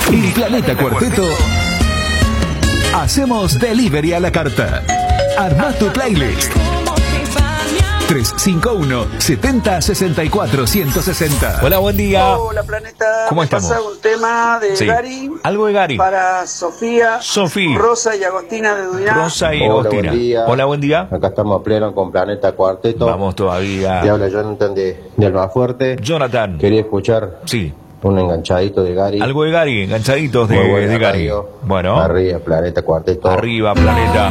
En Planeta Cuarteto hacemos delivery a la carta. Armá tu playlist. 351-7064-160. Hola, buen día. Hola, Planeta. ¿Cómo Me estamos? pasa un tema de Sí. Gary. Algo de Gary. Para Sofía, Sofía. Rosa y Agostina de Dudiná. Rosa y Hola, Agostina. buen día. Hola, buen día. Acá estamos a pleno con Planeta Cuarteto. Vamos todavía. Te habla Jonathan de Almafuerte. Jonathan. Quería escuchar Sí. un enganchadito de Gary. Algo de Gary, enganchaditos Muy buena de Gary. radio. Bueno. Arriba, Planeta Cuarteto. Arriba, Planeta.